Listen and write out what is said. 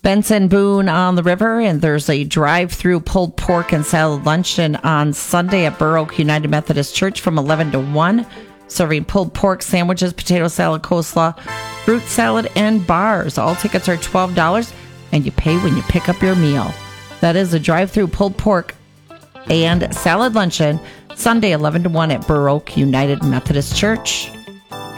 Benson Boone on the River, and there's a drive-through pulled pork and salad luncheon on Sunday at Burr Oak United Methodist Church from 11 to 1, serving pulled pork sandwiches, potato salad, coleslaw, fruit salad, and bars. All tickets are $12, and you pay when you pick up your meal. That is a drive-through pulled pork and salad luncheon, Sunday 11 to 1 at Burr Oak United Methodist Church.